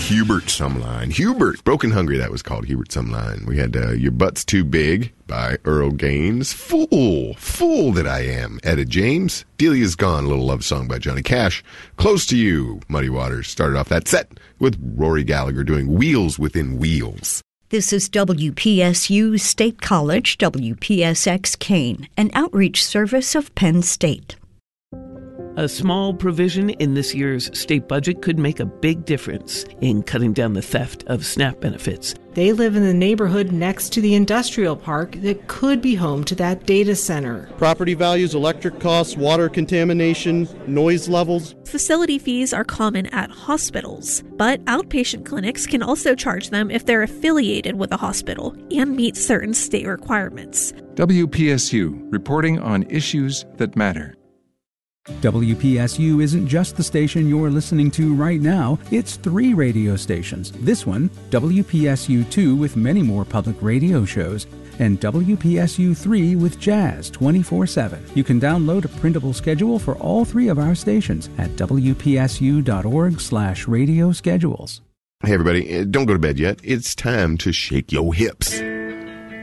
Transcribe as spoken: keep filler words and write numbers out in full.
Hubert Sumline. Hubert, Broken Hungry, that was called Hubert Sumline. We had uh, Your Butt's Too Big by Earl Gaines. Fool, fool that I am, Etta James. Delia's Gone, a little love song by Johnny Cash. Close to You, Muddy Waters. Started off that set with Rory Gallagher doing Wheels Within Wheels. This is W P S U State College, W P S X Kane, an outreach service of Penn State. A small provision in this year's state budget could make a big difference in cutting down the theft of SNAP benefits. They live in the neighborhood next to the industrial park that could be home to that data center. Property values, electric costs, water contamination, noise levels. Facility fees are common at hospitals, but outpatient clinics can also charge them if they're affiliated with a hospital and meet certain state requirements. W P S U, reporting on issues that matter. W P S U isn't just the station you're listening to right now, it's three radio stations. This one, W P S U two with many more public radio shows, and W P S U three with jazz twenty-four seven. You can download a printable schedule for all three of our stations at W P S U dot org slash radio schedules. Hey everybody, don't go to bed yet. It's time to shake your hips.